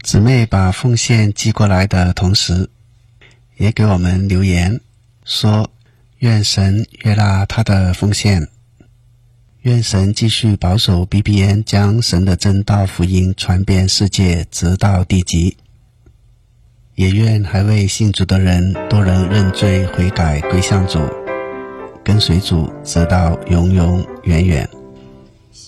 姊妹把奉献寄过来的同时，也给我们留言说，愿神悦纳她的奉献，愿神继续保守 BBN 将神的真道福音传遍世界，直到地极。也愿还未信主的人都能认罪悔改归向主，跟随主直到永永远远。